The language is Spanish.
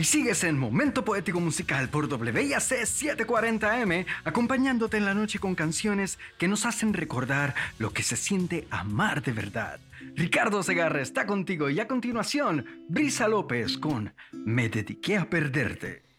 Y sigues en Momento Poético Musical por WIAC 740M, acompañándote en la noche con canciones que nos hacen recordar lo que se siente amar de verdad. Ricardo Segarra está contigo y a continuación, Brisa López con Me dediqué a perderte.